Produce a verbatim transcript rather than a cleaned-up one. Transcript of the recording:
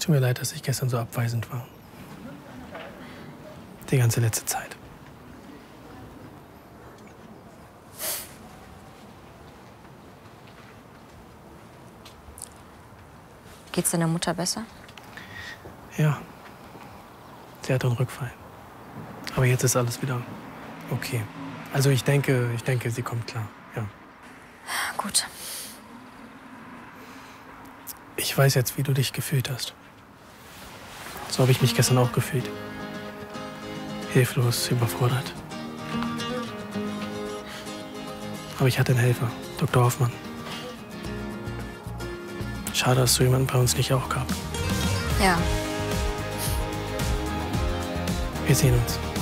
Tut mir leid, dass ich gestern so abweisend war. Die ganze letzte Zeit. Geht's deiner Mutter besser? Ja. Sie hat einen Rückfall. Aber jetzt ist alles wieder okay. Also ich denke, ich denke, sie kommt klar. Ja. Gut. Ich weiß jetzt, wie du dich gefühlt hast. So habe ich mich gestern auch gefühlt. Hilflos, überfordert. Aber ich hatte einen Helfer, Doktor Hoffmann. Schade, dass so jemanden bei uns nicht auch gab. Ja. Wir sehen uns.